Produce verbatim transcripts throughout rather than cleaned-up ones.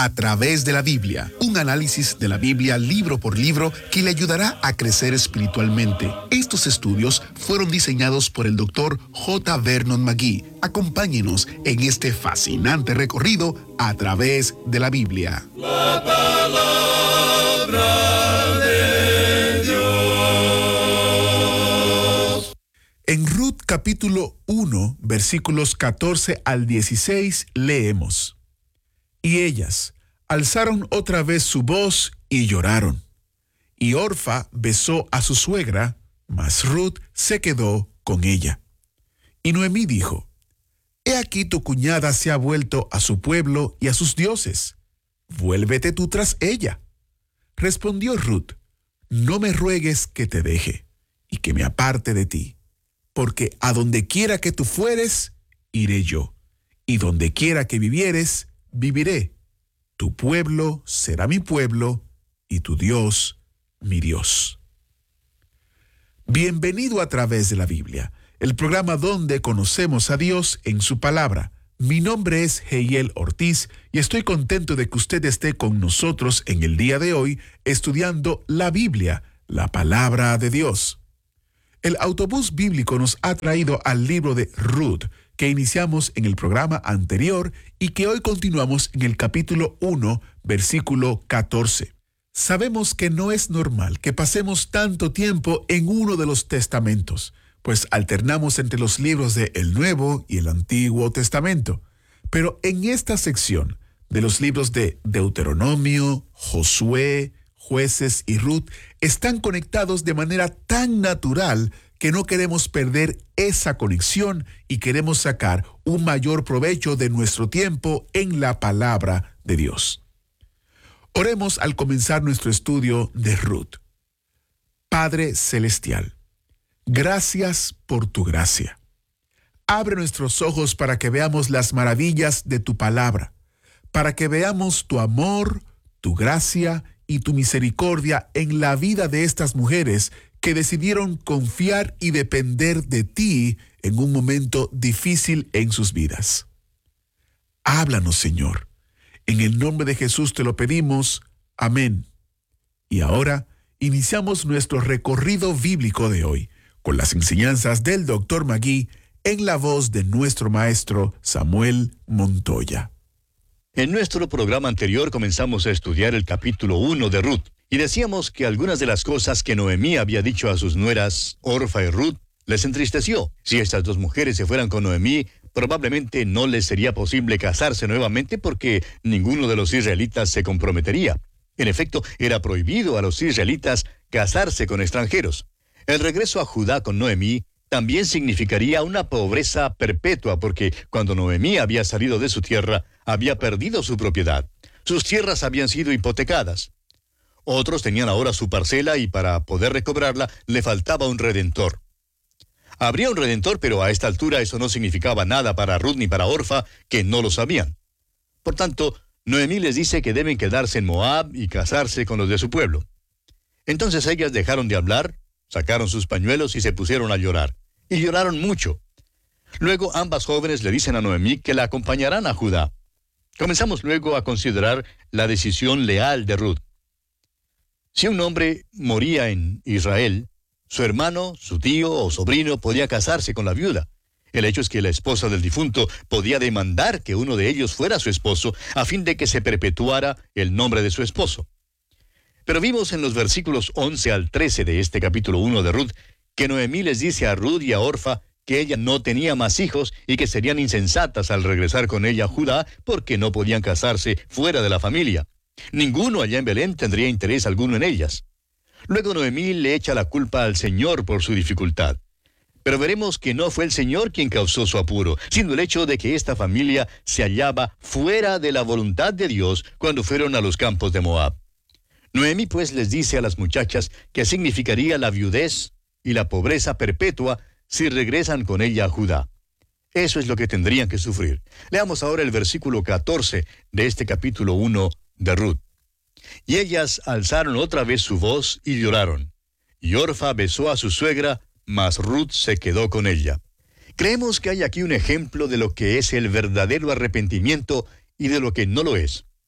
A través de la Biblia, un análisis de la Biblia libro por libro que le ayudará a crecer espiritualmente. Estos estudios fueron diseñados por el doctor J. Vernon McGee. Acompáñenos en este fascinante recorrido a través de la Biblia. La palabra de Dios. En Ruth capítulo uno, versículos catorce al dieciséis, leemos: Y ellas alzaron otra vez su voz y lloraron. Y Orfa besó a su suegra, mas Ruth se quedó con ella. Y Noemí dijo: He aquí tu cuñada se ha vuelto a su pueblo y a sus dioses. Vuélvete tú tras ella. Respondió Ruth: No me ruegues que te deje y que me aparte de ti, porque a donde quiera que tú fueres, iré yo, y donde quiera que vivieres, viviré. Tu pueblo será mi pueblo, y tu Dios, mi Dios. Bienvenido a través de la Biblia, el programa donde conocemos a Dios en su palabra. Mi nombre es Heiel Ortiz y estoy contento de que usted esté con nosotros en el día de hoy estudiando la Biblia, la palabra de Dios. El autobús bíblico nos ha traído al libro de Ruth, que iniciamos en el programa anterior y que hoy continuamos en el capítulo uno, versículo catorce. Sabemos que no es normal que pasemos tanto tiempo en uno de los testamentos, pues alternamos entre los libros de el Nuevo y el Antiguo Testamento. Pero en esta sección de los libros de Deuteronomio, Josué, Jueces y Ruth están conectados de manera tan natural que no queremos perder esa conexión y queremos sacar un mayor provecho de nuestro tiempo en la palabra de Dios. Oremos al comenzar nuestro estudio de Ruth. Padre Celestial, gracias por tu gracia. Abre nuestros ojos para que veamos las maravillas de tu palabra, para que veamos tu amor, tu gracia y tu misericordia en la vida de estas mujeres que decidieron confiar y depender de ti en un momento difícil en sus vidas. Háblanos, Señor. En el nombre de Jesús te lo pedimos. Amén. Y ahora iniciamos nuestro recorrido bíblico de hoy con las enseñanzas del doctor McGee en la voz de nuestro maestro Samuel Montoya. En nuestro programa anterior comenzamos a estudiar el capítulo uno de Ruth y decíamos que algunas de las cosas que Noemí había dicho a sus nueras, Orfa y Ruth, les entristeció. Si estas dos mujeres se fueran con Noemí, probablemente no les sería posible casarse nuevamente porque ninguno de los israelitas se comprometería. En efecto, era prohibido a los israelitas casarse con extranjeros. El regreso a Judá con Noemí también significaría una pobreza perpetua porque cuando Noemí había salido de su tierra, había perdido su propiedad. Sus tierras habían sido hipotecadas. Otros tenían ahora su parcela y para poder recobrarla le faltaba un redentor. Habría un redentor, pero a esta altura eso no significaba nada para Ruth ni para Orfa, que no lo sabían. Por tanto, Noemí les dice que deben quedarse en Moab y casarse con los de su pueblo. Entonces ellas dejaron de hablar, sacaron sus pañuelos y se pusieron a llorar. Y lloraron mucho. Luego ambas jóvenes le dicen a Noemí que la acompañarán a Judá. Comenzamos luego a considerar la decisión leal de Ruth. Si un hombre moría en Israel, su hermano, su tío o sobrino podía casarse con la viuda. El hecho es que la esposa del difunto podía demandar que uno de ellos fuera su esposo a fin de que se perpetuara el nombre de su esposo. Pero vimos en los versículos once al trece de este capítulo uno de Ruth que Noemí les dice a Ruth y a Orfa que ella no tenía más hijos y que serían insensatas al regresar con ella a Judá porque no podían casarse fuera de la familia. Ninguno allá en Belén tendría interés alguno en ellas. Luego Noemí le echa la culpa al Señor por su dificultad. Pero veremos que no fue el Señor quien causó su apuro, sino el hecho de que esta familia se hallaba fuera de la voluntad de Dios cuando fueron a los campos de Moab. Noemí pues les dice a las muchachas que significaría la viudez y la pobreza perpetua si regresan con ella a Judá. Eso es lo que tendrían que sufrir. Leamos ahora el versículo catorce de este capítulo uno de Ruth. Y ellas alzaron otra vez su voz y lloraron. Y Orfa besó a su suegra, mas Ruth se quedó con ella. Creemos que hay aquí un ejemplo de lo que es el verdadero arrepentimiento y de lo que no lo es.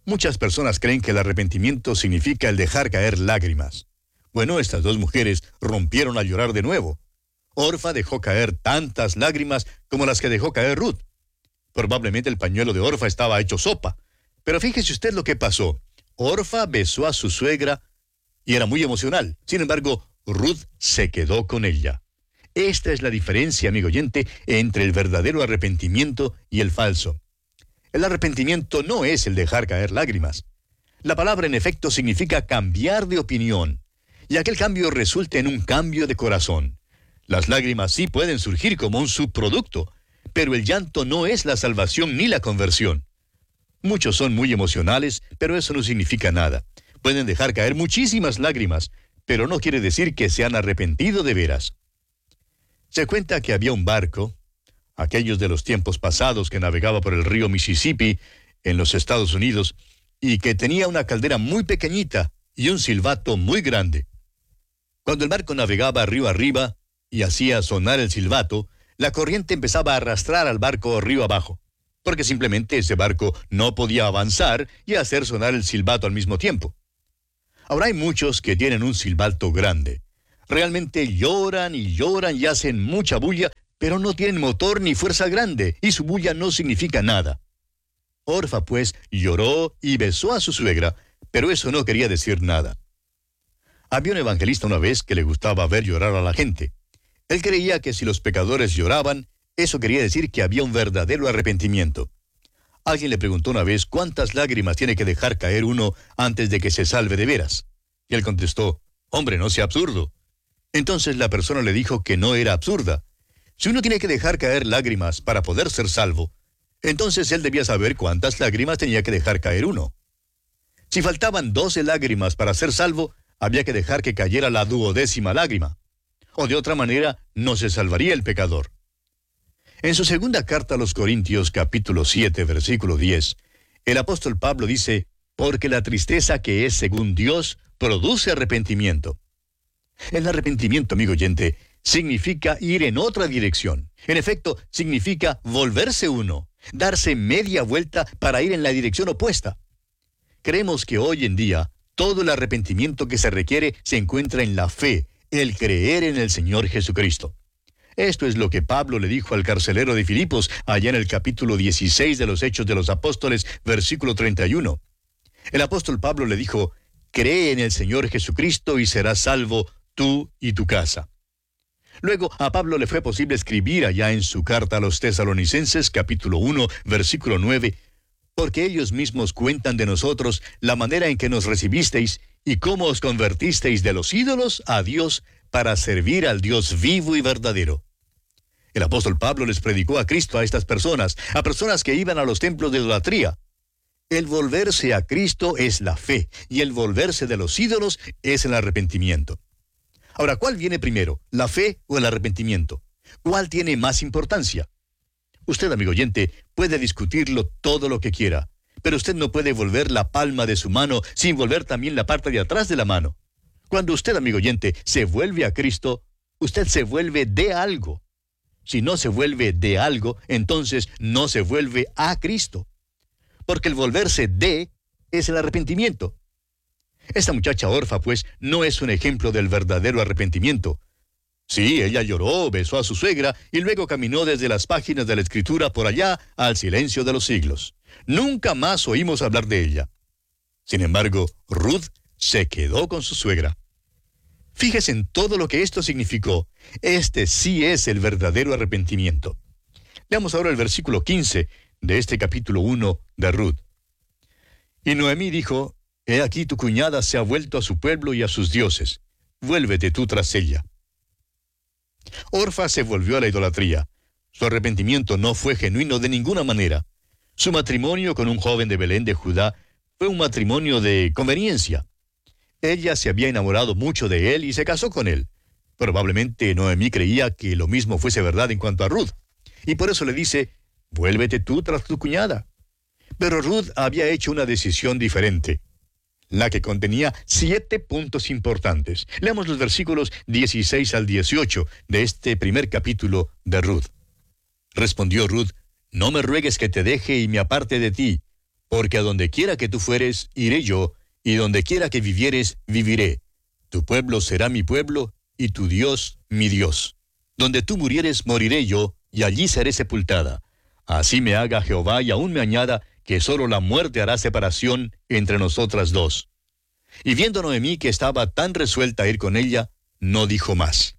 Muchas personas creen que el arrepentimiento significa el dejar caer lágrimas. Bueno, estas dos mujeres rompieron a llorar de nuevo. Orfa dejó caer tantas lágrimas como las que dejó caer Ruth. Probablemente el pañuelo de Orfa estaba hecho sopa. Pero fíjese usted lo que pasó. Orfa besó a su suegra y era muy emocional. Sin embargo, Ruth se quedó con ella. Esta es la diferencia, amigo oyente, entre el verdadero arrepentimiento y el falso. El arrepentimiento no es el dejar caer lágrimas. La palabra en efecto significa cambiar de opinión, y aquel cambio resulta en un cambio de corazón. Las lágrimas sí pueden surgir como un subproducto, pero el llanto no es la salvación ni la conversión. Muchos son muy emocionales, pero eso no significa nada. Pueden dejar caer muchísimas lágrimas, pero no quiere decir que se han arrepentido de veras. Se cuenta que había un barco, aquellos de los tiempos pasados, que navegaba por el río Mississippi en los Estados Unidos, y que tenía una caldera muy pequeñita y un silbato muy grande. Cuando el barco navegaba río arriba y hacía sonar el silbato, la corriente empezaba a arrastrar al barco río abajo, porque simplemente ese barco no podía avanzar y hacer sonar el silbato al mismo tiempo. Ahora hay muchos que tienen un silbato grande. Realmente lloran y lloran y hacen mucha bulla, pero no tienen motor ni fuerza grande, y su bulla no significa nada. Orfa, pues, lloró y besó a su suegra, pero eso no quería decir nada. Había un evangelista una vez que le gustaba ver llorar a la gente. Él creía que si los pecadores lloraban, eso quería decir que había un verdadero arrepentimiento. Alguien le preguntó una vez cuántas lágrimas tiene que dejar caer uno antes de que se salve de veras. Y él contestó, «Hombre, no sea absurdo». Entonces la persona le dijo que no era absurda. Si uno tiene que dejar caer lágrimas para poder ser salvo, entonces él debía saber cuántas lágrimas tenía que dejar caer uno. Si faltaban doce lágrimas para ser salvo, había que dejar que cayera la duodécima lágrima. O de otra manera, no se salvaría el pecador. En su segunda carta a los Corintios, capítulo siete, versículo diez, el apóstol Pablo dice, «Porque la tristeza que es según Dios produce arrepentimiento». El arrepentimiento, amigo oyente, significa ir en otra dirección. En efecto, significa volverse uno, darse media vuelta para ir en la dirección opuesta. Creemos que hoy en día, todo el arrepentimiento que se requiere se encuentra en la fe, el creer en el Señor Jesucristo. Esto es lo que Pablo le dijo al carcelero de Filipos, allá en el capítulo dieciséis de los Hechos de los Apóstoles, versículo treinta y uno. El apóstol Pablo le dijo, «Cree en el Señor Jesucristo y serás salvo tú y tu casa». Luego, a Pablo le fue posible escribir allá en su carta a los Tesalonicenses, capítulo uno, versículo nueve, «Porque ellos mismos cuentan de nosotros la manera en que nos recibisteis y cómo os convertisteis de los ídolos a Dios para servir al Dios vivo y verdadero». El apóstol Pablo les predicó a Cristo a estas personas, a personas que iban a los templos de idolatría. El volverse a Cristo es la fe, y el volverse de los ídolos es el arrepentimiento. Ahora, ¿cuál viene primero, la fe o el arrepentimiento? ¿Cuál tiene más importancia? Usted, amigo oyente, puede discutirlo todo lo que quiera, pero usted no puede volver la palma de su mano sin volver también la parte de atrás de la mano. Cuando usted, amigo oyente, se vuelve a Cristo, usted se vuelve de algo. Si no se vuelve de algo, entonces no se vuelve a Cristo. Porque el volverse de es el arrepentimiento. Esta muchacha Orfa, pues, no es un ejemplo del verdadero arrepentimiento. Sí, ella lloró, besó a su suegra y luego caminó desde las páginas de la Escritura por allá al silencio de los siglos. Nunca más oímos hablar de ella. Sin embargo, Ruth se quedó con su suegra. Fíjese en todo lo que esto significó. Este sí es el verdadero arrepentimiento. Leamos ahora el versículo quince de este capítulo uno de Ruth. Y Noemí dijo, «He aquí tu cuñada se ha vuelto a su pueblo y a sus dioses. Vuélvete tú tras ella». Orfa se volvió a la idolatría. Su arrepentimiento no fue genuino de ninguna manera. Su matrimonio con un joven de Belén de Judá fue un matrimonio de conveniencia. Ella se había enamorado mucho de él y se casó con él. Probablemente Noemí creía que lo mismo fuese verdad en cuanto a Ruth. Y por eso le dice, «Vuélvete tú tras tu cuñada». Pero Ruth había hecho una decisión diferente, la que contenía siete puntos importantes. Leamos los versículos dieciséis al dieciocho de este primer capítulo de Ruth. Respondió Ruth, «No me ruegues que te deje y me aparte de ti, Porque a donde quiera que tú fueres, iré yo, y donde quiera que vivieres, viviré. Tu pueblo será mi pueblo, y tu Dios mi Dios. Donde tú murieres, moriré yo, y allí seré sepultada. Así me haga Jehová, y aún me añada, que solo la muerte hará separación entre nosotras dos. Y viendo Noemí que estaba tan resuelta a ir con ella, no dijo más.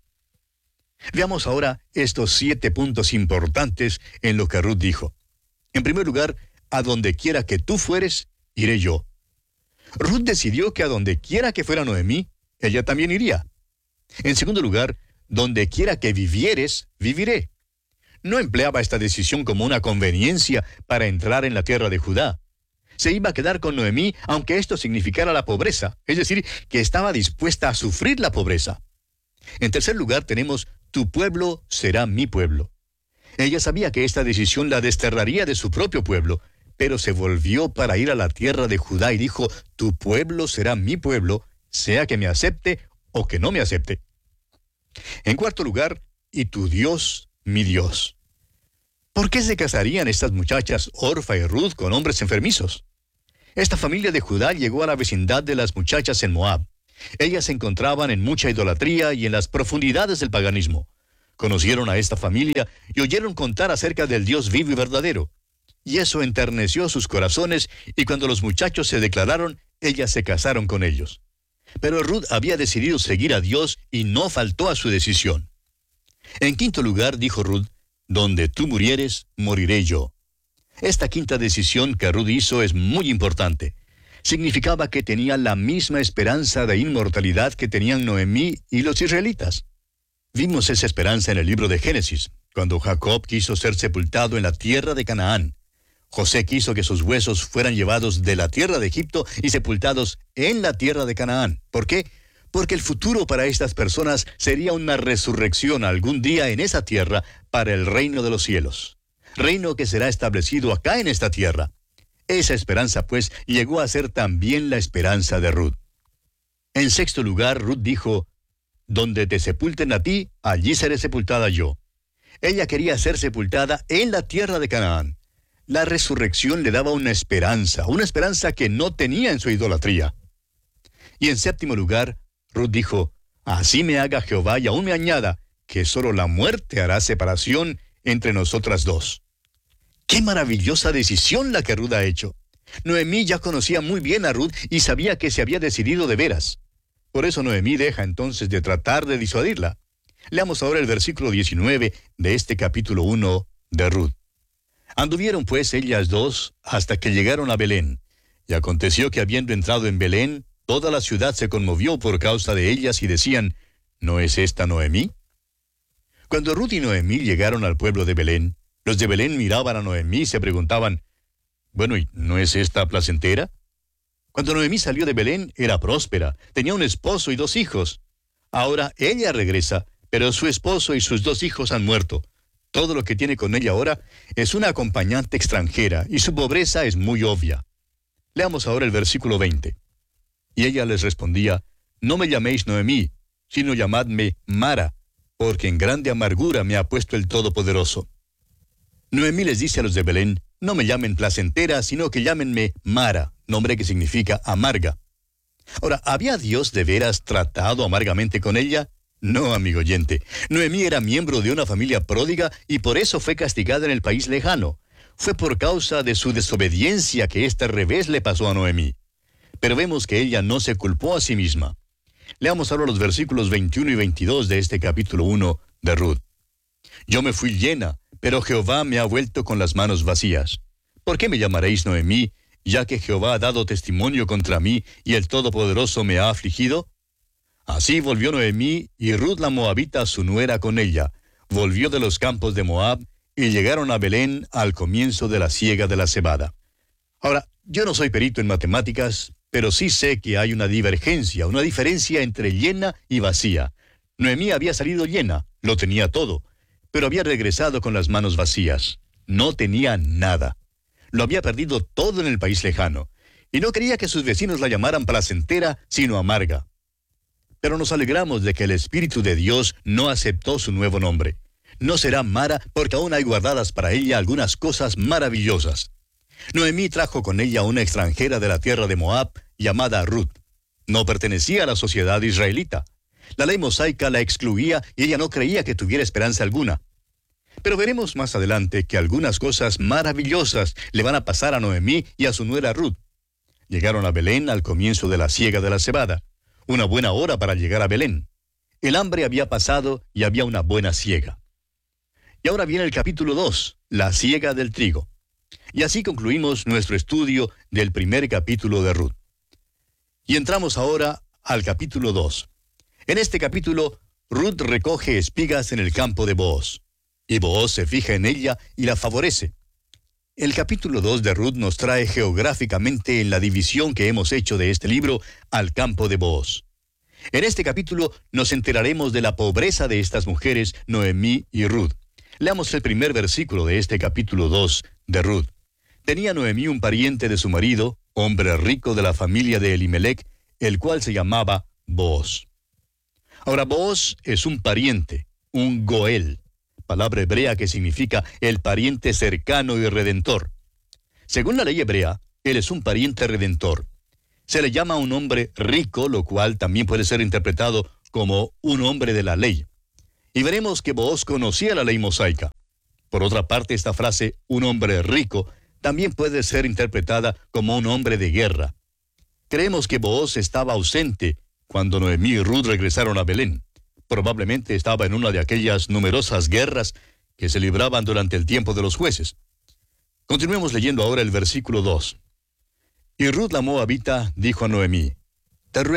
Veamos ahora estos siete puntos importantes en lo que Ruth dijo. En primer lugar, a donde quiera que tú fueres, iré yo. Ruth decidió que a donde quiera que fuera Noemí, ella también iría. En segundo lugar, donde quiera que vivieres, viviré. No empleaba esta decisión como una conveniencia para entrar en la tierra de Judá. Se iba a quedar con Noemí, aunque esto significara la pobreza, es decir, que estaba dispuesta a sufrir la pobreza. En tercer lugar, tenemos, tu pueblo será mi pueblo. Ella sabía que esta decisión la desterraría de su propio pueblo, pero se volvió para ir a la tierra de Judá y dijo, tu pueblo será mi pueblo, sea que me acepte o que no me acepte. En cuarto lugar, y tu Dios, mi Dios. ¿Por qué se casarían estas muchachas Orfa y Ruth con hombres enfermizos? Esta familia de Judá llegó a la vecindad de las muchachas en Moab. Ellas se encontraban en mucha idolatría y en las profundidades del paganismo. Conocieron a esta familia y oyeron contar acerca del Dios vivo y verdadero. Y eso enterneció sus corazones, y cuando los muchachos se declararon, ellas se casaron con ellos. Pero Ruth había decidido seguir a Dios y no faltó a su decisión. En quinto lugar, dijo Ruth, donde tú murieres, moriré yo. Esta quinta decisión que Ruth hizo es muy importante. Significaba que tenía la misma esperanza de inmortalidad que tenían Noemí y los israelitas. Vimos esa esperanza en el libro de Génesis, cuando Jacob quiso ser sepultado en la tierra de Canaán. José quiso que sus huesos fueran llevados de la tierra de Egipto y sepultados en la tierra de Canaán. ¿Por qué? Porque el futuro para estas personas sería una resurrección algún día en esa tierra para el reino de los cielos. Reino que será establecido acá en esta tierra. Esa esperanza, pues, llegó a ser también la esperanza de Ruth. En sexto lugar, Ruth dijo, donde te sepulten a ti, allí seré sepultada yo. Ella quería ser sepultada en la tierra de Canaán. La resurrección le daba una esperanza, una esperanza que no tenía en su idolatría. Y en séptimo lugar, Ruth dijo, así me haga Jehová y aún me añada, que solo la muerte hará separación entre nosotras dos. ¡Qué maravillosa decisión la que Ruth ha hecho! Noemí ya conocía muy bien a Ruth y sabía que se había decidido de veras. Por eso Noemí deja entonces de tratar de disuadirla. Leamos ahora el versículo diecinueve de este capítulo uno de Ruth. Anduvieron pues ellas dos hasta que llegaron a Belén. Y aconteció que habiendo entrado en Belén, toda la ciudad se conmovió por causa de ellas y decían, ¿no es esta Noemí? Cuando Ruth y Noemí llegaron al pueblo de Belén, los de Belén miraban a Noemí y se preguntaban, bueno, ¿y no es esta placentera? Cuando Noemí salió de Belén, era próspera, tenía un esposo y dos hijos. Ahora ella regresa, pero su esposo y sus dos hijos han muerto. Todo lo que tiene con ella ahora es una acompañante extranjera, y su pobreza es muy obvia. Leamos ahora el versículo veinte. Y ella les respondía, no me llaméis Noemí, sino llamadme Mara, porque en grande amargura me ha puesto el Todopoderoso. Noemí les dice a los de Belén, no me llamen placentera, sino que llámenme Mara, nombre que significa amarga. Ahora, ¿había Dios de veras tratado amargamente con ella? No, amigo oyente. Noemí era miembro de una familia pródiga y por eso fue castigada en el país lejano. Fue por causa de su desobediencia que este revés le pasó a Noemí. Pero vemos que ella no se culpó a sí misma. Leamos ahora los versículos veintiuno y veintidós de este capítulo uno de Ruth. Yo me fui llena, pero Jehová me ha vuelto con las manos vacías. ¿Por qué me llamaréis Noemí, ya que Jehová ha dado testimonio contra mí y el Todopoderoso me ha afligido? Así volvió Noemí y Ruth la Moabita su nuera con ella. Volvió de los campos de Moab y llegaron a Belén al comienzo de la siega de la cebada. Ahora, yo no soy perito en matemáticas, pero sí sé que hay una divergencia, una diferencia entre llena y vacía. Noemí había salido llena, lo tenía todo, pero había regresado con las manos vacías. No tenía nada. Lo había perdido todo en el país lejano, y no quería que sus vecinos la llamaran placentera, sino amarga. Pero nos alegramos de que el Espíritu de Dios no aceptó su nuevo nombre. No será Mara porque aún hay guardadas para ella algunas cosas maravillosas. Noemí trajo con ella una extranjera de la tierra de Moab llamada Ruth. No pertenecía a la sociedad israelita. La ley mosaica la excluía y ella no creía que tuviera esperanza alguna. Pero veremos más adelante que algunas cosas maravillosas le van a pasar a Noemí y a su nuera Ruth. Llegaron a Belén al comienzo de la siega de la cebada. Una buena hora para llegar a Belén. El hambre había pasado y había una buena siega. Y ahora viene el capítulo dos, la siega del trigo. Y así concluimos nuestro estudio del primer capítulo de Ruth. Y entramos ahora al capítulo dos. En este capítulo, Ruth recoge espigas en el campo de Booz. Y Booz se fija en ella y la favorece. El capítulo dos de Ruth nos trae geográficamente en la división que hemos hecho de este libro al campo de Booz. En este capítulo nos enteraremos de la pobreza de estas mujeres, Noemí y Ruth. Leamos el primer versículo de este capítulo dos de Ruth. Tenía Noemí un pariente de su marido, hombre rico de la familia de Elimelech, el cual se llamaba Booz. Ahora, Booz es un pariente, un goel, palabra hebrea que significa el pariente cercano y redentor. Según la ley hebrea, él es un pariente redentor. Se le llama un hombre rico, lo cual también puede ser interpretado como un hombre de la ley. Y veremos que Booz conocía la ley mosaica. Por otra parte, esta frase, un hombre rico, también puede ser interpretada como un hombre de guerra. Creemos que Booz estaba ausente cuando Noemí y Ruth regresaron a Belén. Probablemente estaba en una de aquellas numerosas guerras que se libraban durante el tiempo de los jueces. Continuemos leyendo ahora el versículo dos. Y Ruth la moabita dijo a Noemí: Te ruego